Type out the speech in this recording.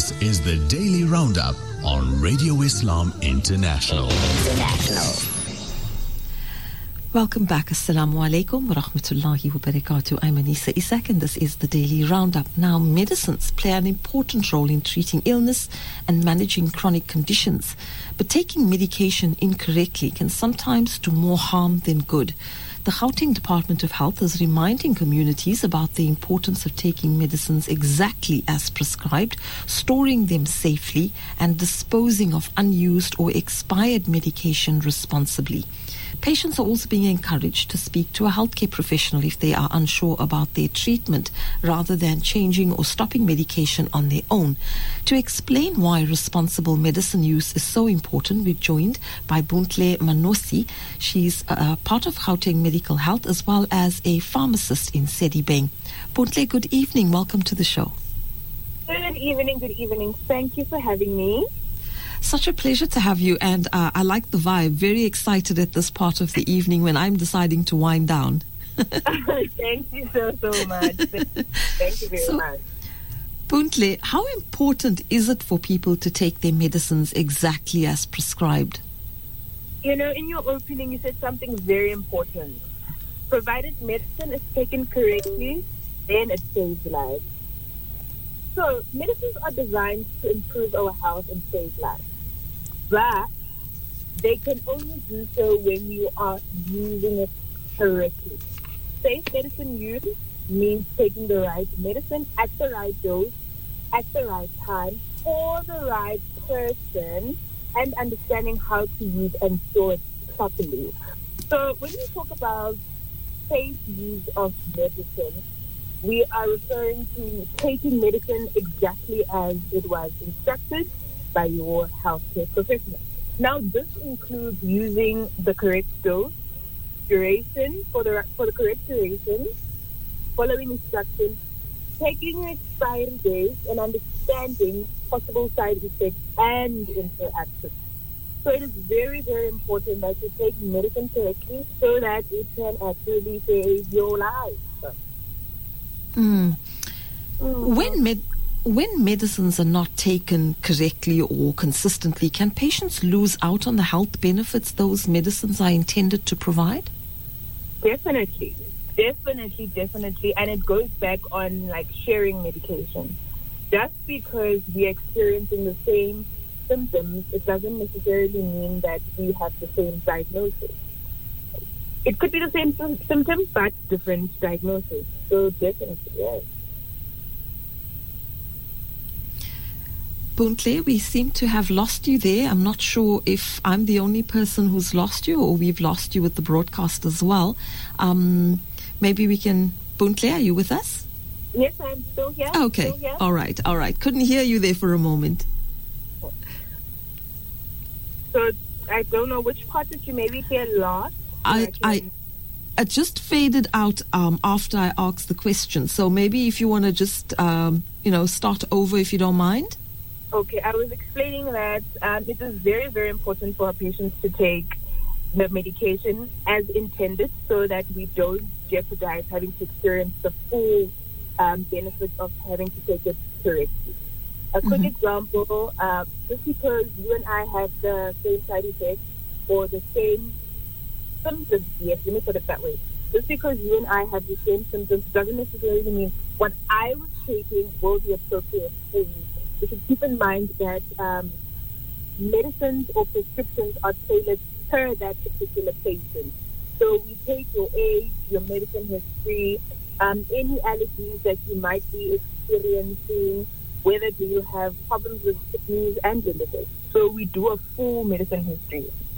This is the Daily Roundup on Radio Islam International. Welcome back. Assalamu alaikum wa rahmatullahi wa barakatuh. I'm Anisa Isak and this is the Daily Roundup. Now, medicines play an important role in treating illness and managing chronic conditions, but taking medication incorrectly can sometimes do more harm than good. The Gauteng Department of Health is reminding communities about the importance of taking medicines exactly as prescribed, storing them safely, and disposing of unused or expired medication responsibly. Patients are also being encouraged to speak to a healthcare professional if they are unsure about their treatment, rather than changing or stopping medication on their own. To explain why responsible medicine use is so important, we're joined by Buntle Manosi. She's part of Gauteng Medical Health as well as a pharmacist in Sedibeng. Buntle, good evening. Welcome to the show. Good evening. Thank you for having me. Such a pleasure to have you, and I like the vibe. Very excited at this part of the evening when I'm deciding to wind down. Thank you so much. Thank you very much. Buntle, how important is it for people to take their medicines exactly as prescribed? You know, in your opening, you said something very important. Provided medicine is taken correctly, then it saves lives. So, medicines are designed to improve our health and save lives. But they can only do so when you are using it correctly. Safe medicine use means taking the right medicine at the right dose, at the right time, for the right person, and understanding how to use and store it properly. So when we talk about safe use of medicine, we are referring to taking medicine exactly as it was instructed by your healthcare professional. Now, this includes using the correct dose, duration for the correct duration, following instructions, taking expiry dates, and understanding possible side effects and interactions. So it is very, very important that you take medicine correctly so that it can actually save your life. When medicines are not taken correctly or consistently, can patients lose out on the health benefits those medicines are intended to provide? Definitely. And it goes back on like sharing medication. Just because we are experiencing the same symptoms, it doesn't necessarily mean that we have the same diagnosis. It could be the same symptom, but different diagnosis. So definitely, yes. Buntle, we seem to have lost you there. I'm not sure if I'm the only person who's lost you or we've lost you with the broadcast as well. Maybe we can... Buntle, are you with us? Yes, I'm still here. Okay, still here. All right. Couldn't hear you there for a moment. So I don't know which part did you maybe hear last. I just faded out after I asked the question. So maybe if you want to just, start over if you don't mind. Okay, I was explaining that it is very, very important for our patients to take the medication as intended so that we don't jeopardize having to experience the full benefits of having to take it correctly. A quick example, just because you and I have the same side effects or the same symptoms, yes, let me put it that way. Just because you and I have the same symptoms doesn't necessarily mean what I was taking will be appropriate for you. You should keep in mind that medicines or prescriptions are tailored per that particular patient. So we take your age, your medicine history, any allergies that you might be experiencing, whether do you have problems with kidneys and your liver. So we do a full medicine history.